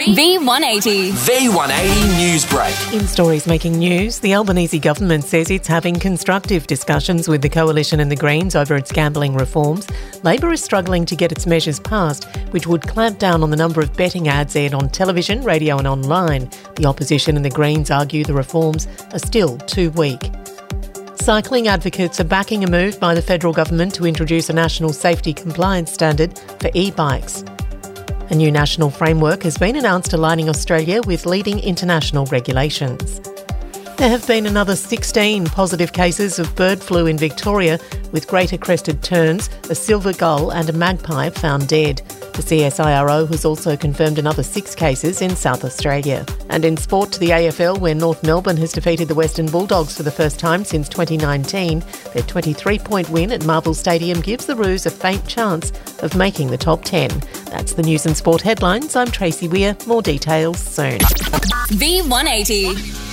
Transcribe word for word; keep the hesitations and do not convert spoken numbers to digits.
V one eighty. V one eighty News Break. In stories making news, the Albanese government says it's having constructive discussions with the Coalition and the Greens over its gambling reforms. Labor is struggling to get its measures passed, which would clamp down on the number of betting ads aired on television, radio and online. The opposition and the Greens argue the reforms are still too weak. Cycling advocates are backing a move by the federal government to introduce a national safety compliance standard for e-bikes. A new national framework has been announced aligning Australia with leading international regulations. There have been another sixteen positive cases of bird flu in Victoria, with greater crested terns, a silver gull and a magpie found dead. The C S I R O has also confirmed another six cases in South Australia. And in sport to the A F L, where North Melbourne has defeated the Western Bulldogs for the first time since twenty nineteen, their twenty-three point win at Marvel Stadium gives the Roos a faint chance of making the top ten. That's the news and sport headlines. I'm Tracy Weir. More details soon. V one eighty.